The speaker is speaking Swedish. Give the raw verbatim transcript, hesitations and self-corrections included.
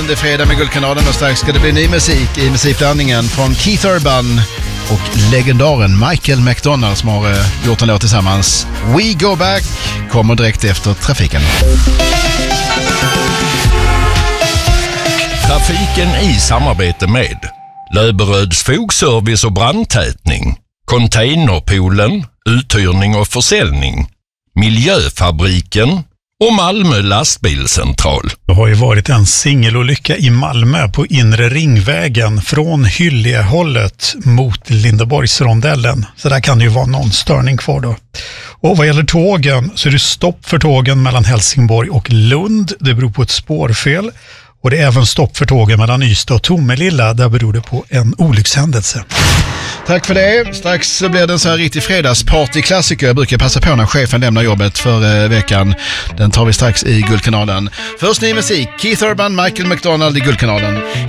Det är fredag med Guldkanalen och strax ska det bli ny musik i musikblandningen från Keith Urban och legendaren Michael McDonald som har uh, gjort en låt tillsammans. We Go Back kommer direkt efter trafiken. Trafiken i samarbete med Löberöds fogservice och brandtätning, Containerpoolen, uthyrning och försäljning, Miljöfabriken och Malmö lastbilscentral. Det har ju varit en singelolycka i Malmö på inre ringvägen från Hyllehållet mot Lindeborgsrondellen. Så där kan det ju vara någon störning kvar då. Och vad gäller tågen så är det stopp för tågen mellan Helsingborg och Lund. Det beror på ett spårfel. Och det är även stopp för tågen mellan Ystad och Tomelilla. Där beror det på en olyckshändelse. Tack för det. Strax så blir det en sån här riktig fredagspartyklassiker. Jag brukar passa på när chefen lämnar jobbet för eh, veckan. Den tar vi strax i Guldkanalen. Först ny musik. Keith Urban, Michael McDonald i Guldkanalen.